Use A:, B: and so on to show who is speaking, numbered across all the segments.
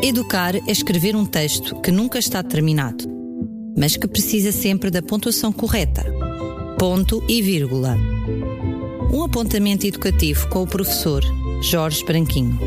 A: Educar é escrever um texto que nunca está terminado, mas que precisa sempre da pontuação correta. Ponto e vírgula. Um apontamento educativo com o professor Jorge Branquinho.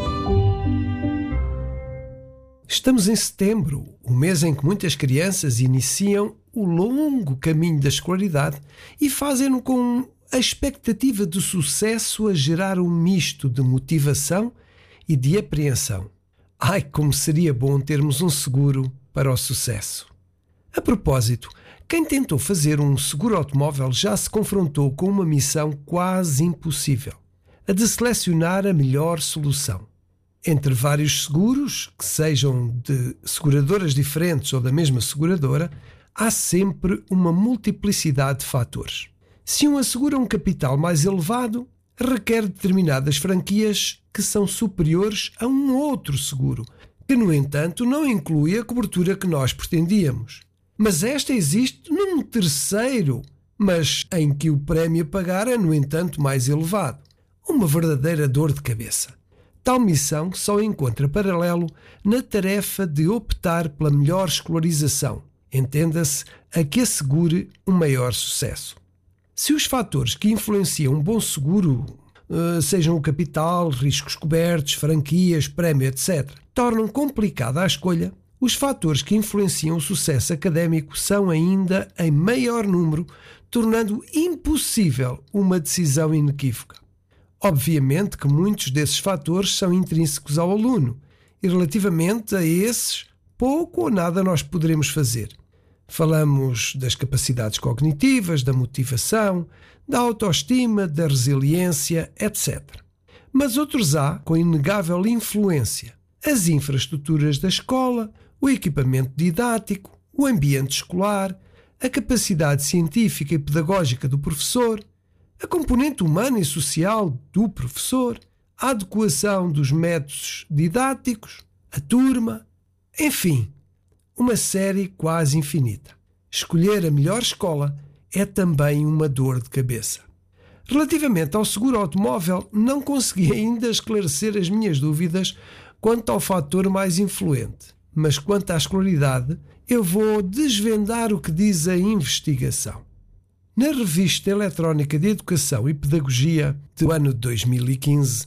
B: Estamos em setembro, o mês em que muitas crianças iniciam o longo caminho da escolaridade e fazem-no com a expectativa de sucesso a gerar um misto de motivação e de apreensão. Ai, como seria bom termos um seguro para o sucesso. A propósito, quem tentou fazer um seguro automóvel já se confrontou com uma missão quase impossível, a de selecionar a melhor solução. Entre vários seguros, que sejam de seguradoras diferentes ou da mesma seguradora, há sempre uma multiplicidade de fatores. Se um assegura um capital mais elevado, requer determinadas franquias que são superiores a um outro seguro, que, no entanto, não inclui a cobertura que nós pretendíamos. Mas esta existe num terceiro, mas em que o prémio a pagar é, no entanto, mais elevado. Uma verdadeira dor de cabeça. Tal missão só encontra paralelo na tarefa de optar pela melhor escolarização, entenda-se, a que assegure um maior sucesso. Se os fatores que influenciam um bom seguro, sejam o capital, riscos cobertos, franquias, prémio, etc., tornam complicada a escolha, os fatores que influenciam o sucesso académico são ainda em maior número, tornando impossível uma decisão inequívoca. Obviamente que muitos desses fatores são intrínsecos ao aluno e, relativamente a esses, pouco ou nada nós poderemos fazer. Falamos das capacidades cognitivas, da motivação, da autoestima, da resiliência, etc. Mas outros há com inegável influência. As infraestruturas da escola, o equipamento didático, o ambiente escolar, a capacidade científica e pedagógica do professor, a componente humana e social do professor, a adequação dos métodos didáticos, a turma, enfim, uma série quase infinita. Escolher a melhor escola é também uma dor de cabeça. Relativamente ao seguro automóvel, não consegui ainda esclarecer as minhas dúvidas quanto ao fator mais influente, mas quanto à escolaridade, eu vou desvendar o que diz a investigação. Na Revista Eletrónica de Educação e Pedagogia do ano de 2015,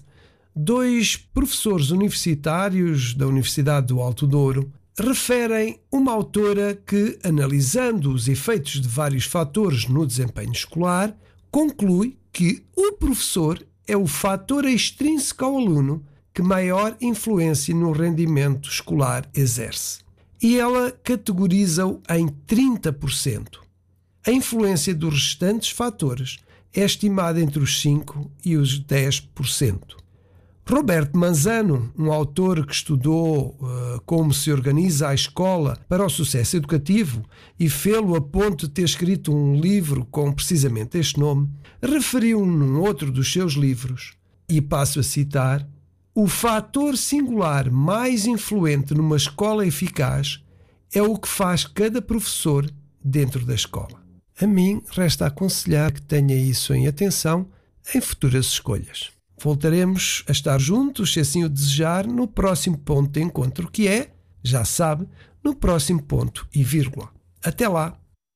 B: 2 professores universitários da Universidade do Alto Douro referem uma autora que, analisando os efeitos de vários fatores no desempenho escolar, conclui que o professor é o fator extrínseco ao aluno que maior influência no rendimento escolar exerce. E ela categoriza-o em 30%. A influência dos restantes fatores é estimada entre os 5% e os 10%. Roberto Manzano, um autor que estudou como se organiza a escola para o sucesso educativo e fê-lo a ponto de ter escrito um livro com precisamente este nome, referiu num outro dos seus livros, e passo a citar: "O fator singular mais influente numa escola eficaz é o que faz cada professor dentro da escola." A mim resta aconselhar que tenha isso em atenção em futuras escolhas. Voltaremos a estar juntos, se assim o desejar, no próximo ponto de encontro, que é, já sabe, no próximo ponto e vírgula. Até lá!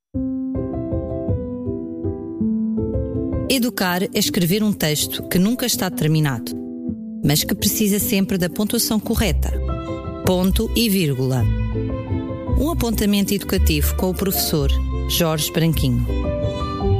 A: Educar é escrever um texto que nunca está terminado, mas que precisa sempre da pontuação correta. Ponto e vírgula. Um apontamento educativo com o professor Jorge Branquinho.